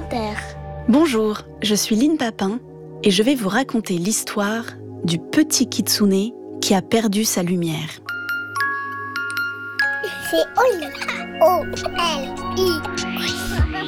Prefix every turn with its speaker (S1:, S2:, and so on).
S1: Terre.
S2: Bonjour, je suis Line Papin et je vais vous raconter l'histoire du petit kitsune qui a perdu sa lumière.
S1: C'est Oli. O-L-I.